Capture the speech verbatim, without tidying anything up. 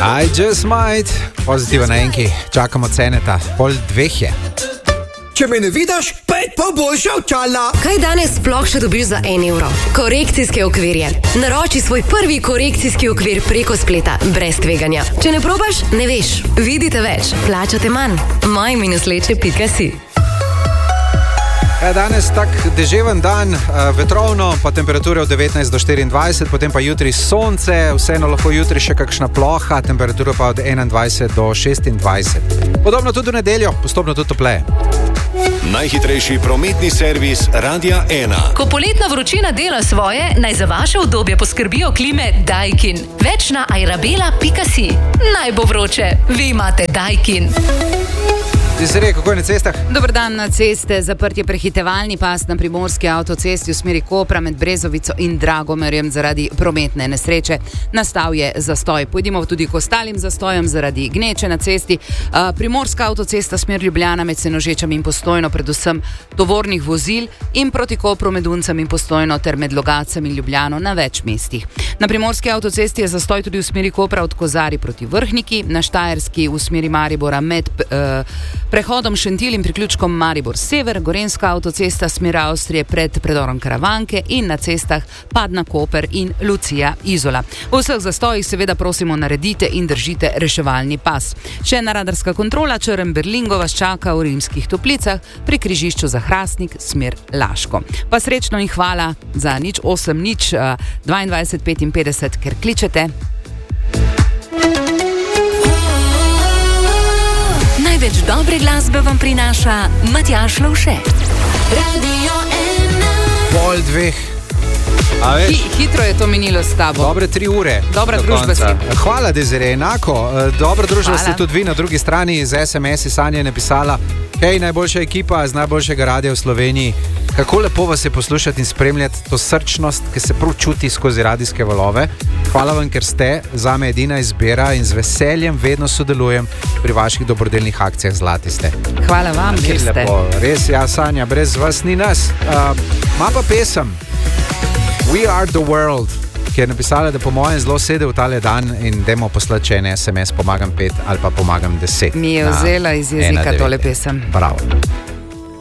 I just might. Pozitiva na enki. Čakamo ceneta. Pol dveh je. Če me ne vidiš, pet pa boljša očala. Kaj danes sploh še dobiš za en evro? Korekcijske okvirje. Naroči svoj prvi korekcijski okvir preko spleta, brez tveganja. Če ne probaš, ne veš. Vidite več, plačate manj. moj minus leče pika si. Ja, danes tak deževen dan, vetrovno, pa temperature od devetnajst do štiriindvajset, potem pa jutri sonce, vseeno lahko jutri še kakšna ploha, temperatura pa od enaindvajset do šestindvajset. Podobno tudi v nedeljo, postopno tudi topleje. Najhitrejši prometni servis Radia ena. Ko poletna vročina dela svoje, naj za vaše udobje poskrbijo klime Daikin. Več na airabela pika si. Naj bo vroče, vi imate Daikin. Zdaj, kako je na cestah? Dober dan na ceste. Zaprtje prehitevalni pas na primorski avtocesti v smeri Kopra med Brezovico in Dragomerjem zaradi prometne nesreče. Nastal je zastoj. Pojdimo tudi k ostalim zastojem zaradi gneče na cesti. Primorska avtocesta smer Ljubljana med Senožečem in Postojno, predvsem tovornih vozil, in proti Kopru med Uncem in Postojno ter med Logacem in Ljubljano na več mestih. Na primorski avtocesti je zastoj tudi v smeri Kopra od Kozari proti Vrhniki, na Štajerski v smeri Maribora med uh, prehodom Šentilj in priključkom Maribor Sever, Gorenjska avtocesta smer Avstrije pred predorom Karavanke in na cestah Padna Koper in Lucija Izola. V vseh zastojih seveda prosimo naredite in držite reševalni pas. Še ena radarska kontrola Črn Berlingo vas čaka v Rimskih Toplicah pri križišču za Hrastnik smer Laško. Pa srečno in hvala za nič osem nič dvaindvajset petinpetdeset, ker kličete. Največ dobre glasbe vam prinaša Matjaž Lovše. Radio ena. Pol dveh. A veš? Hi, hitro je to minilo s tabo. Dobre tri ure. Dobra do družba konca. si. Hvala, Dezire, enako. Dobra družba Hvala. ste tudi vi na drugi strani z es em es-i. Sanja je napisala: hej, najboljša ekipa z najboljšega radia v Sloveniji. Kako lepo vas je poslušati in spremljati to srčnost, ki se prav čuti skozi radijske valove. Hvala vam, ker ste zame edina izbira in z veseljem vedno sodelujem pri vaših dobrodelnih akcijah. Zlati ste. Hvala vam, Ni ker ste. lepo. Res, ja, Sanja, brez vas ni nas. Uh, ima pa pesem We Are The World, ki je napisala, da po mojem zelo sede v tale dan in dajmo poslati še en es em es, pomagam pet ali pa pomagam deset. Mi je vzela iz jezika tole pesem. Bravo.